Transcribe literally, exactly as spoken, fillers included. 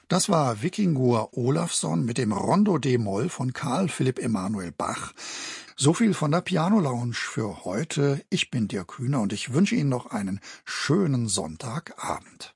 Das war Vikingur Olafsson mit dem Rondo d-Moll von Carl Philipp Emanuel Bach. So viel von der Piano Lounge für heute. Ich bin Dirk Hühner und ich wünsche Ihnen noch einen schönen Sonntagabend.